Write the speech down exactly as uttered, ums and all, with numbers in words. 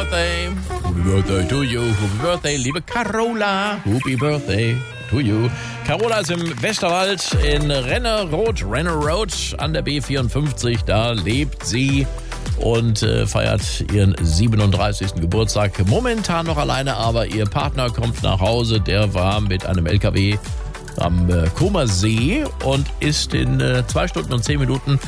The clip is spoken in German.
Birthday. Happy Birthday to you. Happy Birthday, liebe Carola. Happy Birthday to you. Carola ist im Westerwald in Renneroth, Renneroth an der B vierundfünfzig. Da lebt sie und äh, feiert ihren siebenunddreißigsten Geburtstag. Momentan noch alleine, aber ihr Partner kommt nach Hause. Der war mit einem L K W am äh, Comer See und ist in äh, zwei Stunden und zehn Minuten